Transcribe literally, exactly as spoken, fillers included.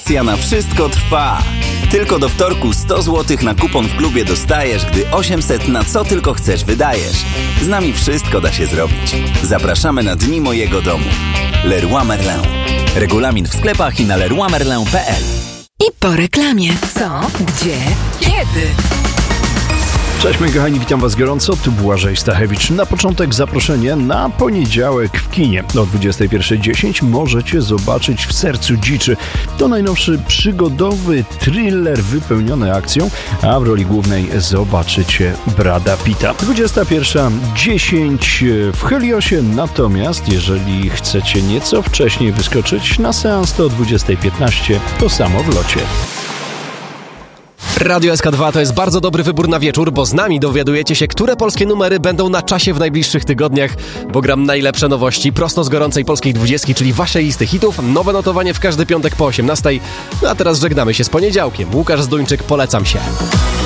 Akcja na wszystko trwa. Tylko do wtorku sto złotych na kupon w klubie dostajesz, gdy osiemset na co tylko chcesz wydajesz. Z nami wszystko da się zrobić. Zapraszamy na Dni Mojego Domu. Leroy Merlin. Regulamin w sklepach i na leroy merlin kropka p l. I po reklamie. Co? Gdzie? Kiedy? Cześć moi kochani, witam was gorąco, tu Błażej Stachewicz. Na początek zaproszenie na poniedziałek w kinie. O dwudziestej pierwszej dziesięć możecie zobaczyć W sercu dziczy. To najnowszy przygodowy thriller wypełniony akcją, a w roli głównej zobaczycie Brada Pitta. dwudziesta pierwsza dziesięć w Heliosie, natomiast jeżeli chcecie nieco wcześniej wyskoczyć na seans, to o dwudziestej piętnaście to samo w locie. Radio S K dwa to jest bardzo dobry wybór na wieczór, bo z nami dowiadujecie się, które polskie numery będą na czasie w najbliższych tygodniach, bo gram najlepsze nowości prosto z gorącej polskiej dwudziestki, czyli wasze listy hitów, nowe notowanie w każdy piątek po osiemnastej. No a teraz żegnamy się z poniedziałkiem. Łukasz Zduńczyk, polecam się.